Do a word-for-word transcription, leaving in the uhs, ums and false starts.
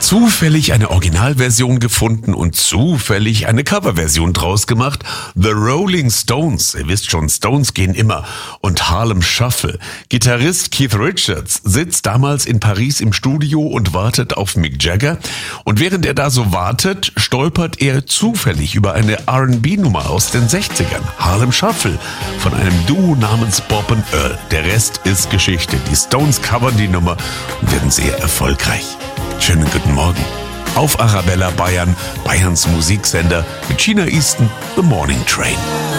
Zufällig eine Originalversion gefunden und zufällig eine Coverversion draus gemacht. The Rolling Stones, ihr wisst schon, Stones gehen immer. Und Harlem Shuffle. Gitarrist Keith Richards sitzt damals in Paris im Studio und wartet auf Mick Jagger. Und während er da so wartet, stolpert er zufällig über eine R and B-Nummer aus den sechzigern. Harlem Shuffle von einem Duo namens Bob and Earl. Der Rest ist Geschichte. Die Stones covern die Nummer und werden sehr erfolgreich. Schönen guten Morgen. Auf Arabella Bayern, Bayerns Musiksender mit China Easton, The Morning Train.